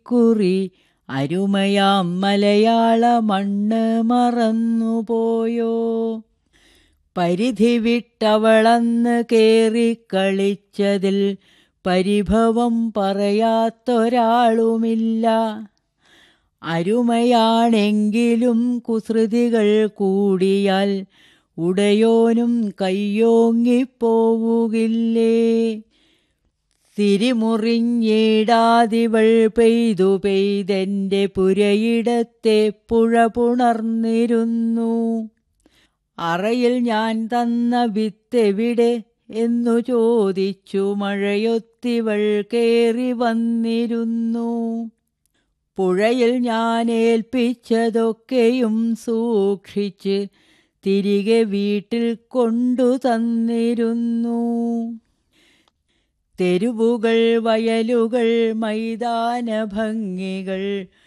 ഇക്കുറി അരുമയാം മലയാള മണ്ണ് മറന്നുപോയോ? പരിധി വിട്ടവളന്ന് കേറിക്കളിച്ചതിൽ പരിഭവം പറയാത്തൊരാളുമില്ല. അരുമയാണെങ്കിലും കുസൃതികൾ കൂടിയാൽ ഉടയോനും കയ്യോങ്ങിപ്പോവുകില്ലേ? തിരിമുറിഞ്ഞിടാതിവൾ പെയ്തു പെയ്തെൻ്റെ പുരയിടത്തെ പുഴ പുണർന്നിരുന്നു. അറയിൽ ഞാൻ തന്ന വിത്തെവിടെ എന്നു ചോദിച്ചു മഴയൊത്തിവൾ കേറി വന്നിരുന്നു. പുഴയിൽ ഞാൻ ഏൽപ്പിച്ചതൊക്കെയും സൂക്ഷിച്ച് തിരികെ വീട്ടിൽ കൊണ്ടു തന്നിരുന്നു. തെരുവുകൾ, വയലുകൾ, മൈതാന ഭംഗികൾ